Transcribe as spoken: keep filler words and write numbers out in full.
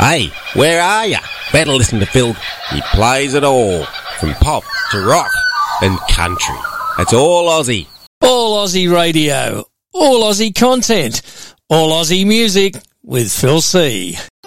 Hey, where are ya? Better listen to Phil. He plays it all, from pop to rock and country. It's all Aussie. All Aussie radio, all Aussie content, all Aussie music with Phil C.